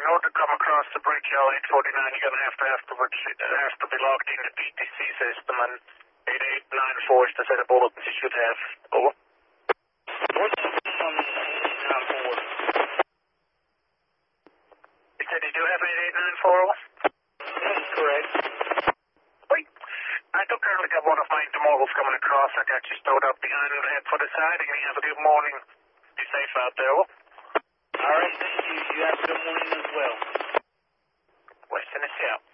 order to come across the bridge, y'all 849, you're going to have to be logged in the PTC system, and 8894 is the set of bulletins you should have. Over. What's on 8894? You said you do have 8894, over? That's correct. Wait. I do currently got one of my intermodals coming across. I got you stowed up behind and head for the siding. You have a good morning. Be safe out there, over. All right, thank you. You have a good morning as well. West Tennessee out.